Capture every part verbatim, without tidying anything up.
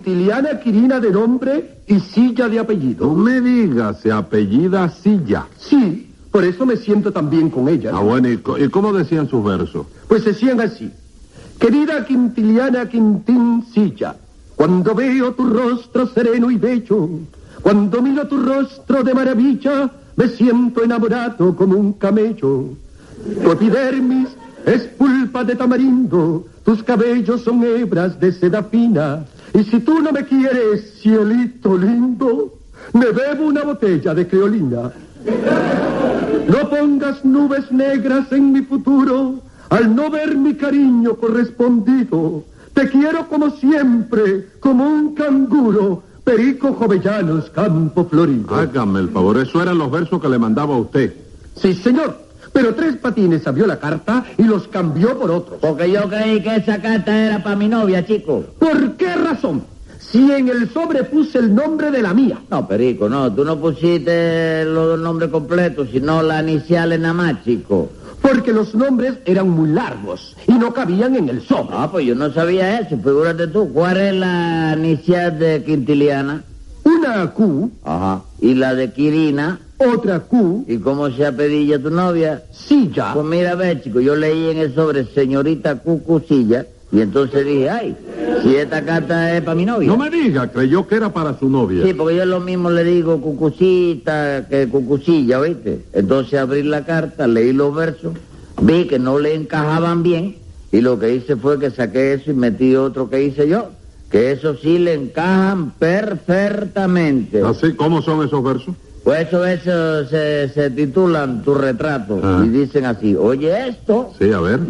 Quintiliana Quirina de nombre y Silla de apellido. No me digas, se apellida Silla. Sí, por eso me siento tan bien con ella. Ah, bueno, ¿y, ¿y cómo decían sus versos? Pues decían así. Querida Quintiliana Quintín Silla, cuando veo tu rostro sereno y bello, cuando miro tu rostro de maravilla, me siento enamorado como un camello. Tu epidermis es pulpa de tamarindo, tus cabellos son hebras de seda fina, y si tú no me quieres, cielito lindo, me bebo una botella de creolina. No pongas nubes negras en mi futuro, al no ver mi cariño correspondido. Te quiero como siempre, como un canguro, Perico Jovellanos, Campo Florido. Hágame el favor, eso eran los versos que le mandaba a usted. Sí, señor, pero Tres Patines abrió la carta y los cambió por otros. Porque yo creí que esa carta era para mi novia, chico. ¿Por qué razón? Si en el sobre puse el nombre de la mía. No, Perico, no, tú no pusiste los nombres completos, sino las iniciales nada más, chico. Porque los nombres eran muy largos y no cabían en el sobre. Ah, pues yo no sabía eso, figúrate tú. ¿Cuál es la inicial de Quintiliana? Una Q. Ajá. ¿Y la de Quirina? Otra Q. ¿Y cómo se apellida tu novia? Silla. Pues mira, ve, chico, yo leí en el sobre señorita Cucucilla, y entonces dije, ay, si esta carta es para mi novia. No me diga, creyó que era para su novia. Sí, porque yo lo mismo le digo cucucita que cucucilla, ¿oíste? Entonces abrí la carta, leí los versos, vi que no le encajaban bien, y lo que hice fue que saqué eso y metí otro que hice yo, que eso sí le encajan perfectamente. ¿Así? ¿Cómo son esos versos? Pues esos versos se, se titulan Tu retrato, Ah. y dicen así, oye esto... Sí, a ver.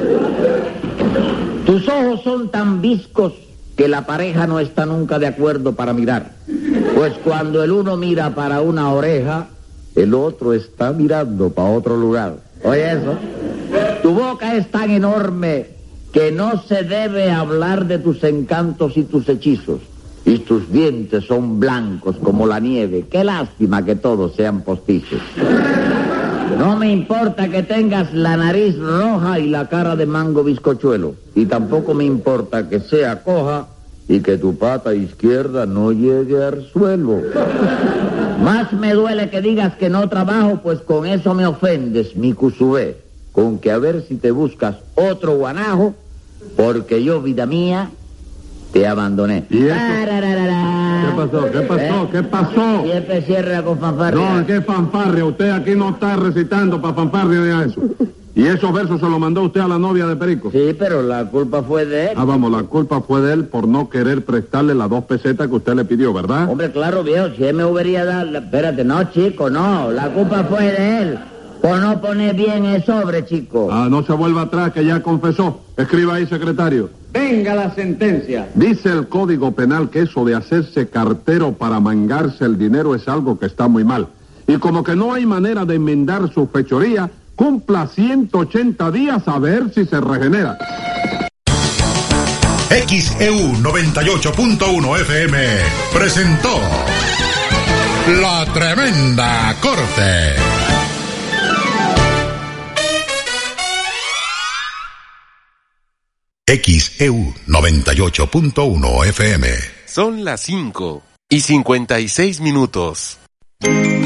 Tus ojos son tan viscos que la pareja no está nunca de acuerdo para mirar. Pues cuando el uno mira para una oreja, el otro está mirando para otro lugar. Oye eso. Tu boca es tan enorme que no se debe hablar de tus encantos y tus hechizos. Y tus dientes son blancos como la nieve. Qué lástima que todos sean postizos. No me importa que tengas la nariz roja y la cara de mango bizcochuelo. Y tampoco me importa que sea coja y que tu pata izquierda no llegue al suelo. Más me duele que digas que no trabajo, pues con eso me ofendes, mi cusubé. Con que a ver si te buscas otro guanajo, porque yo, vida mía, te abandoné. ¿Y eso? ¿Qué pasó? ¿Qué pasó? ¿Eh? ¿Qué pasó? Siempre cierra con fanfarria. No, ¿qué fanfarria? Usted aquí no está recitando para fanfarria de eso. ¿Y esos versos se los mandó usted a la novia de Perico? Sí, pero la culpa fue de él. Ah, vamos, la culpa fue de él por no querer prestarle las dos pesetas que usted le pidió, ¿verdad? Hombre, claro, viejo, si él me hubiera dado... Espérate, no, chico, no. La culpa fue de él. Por no poner bien el sobre, chico. Ah, no se vuelva atrás, que ya confesó. Escriba ahí, secretario. Venga la sentencia. Dice el Código Penal que eso de hacerse cartero para mangarse el dinero es algo que está muy mal. Y como que no hay manera de enmendar su fechoría, cumpla ciento ochenta días a ver si se regenera. X E U noventa y ocho punto uno F M presentó La Tremenda Corte. X E U noventa y ocho punto uno F M. Son las cinco y cincuenta y seis minutos.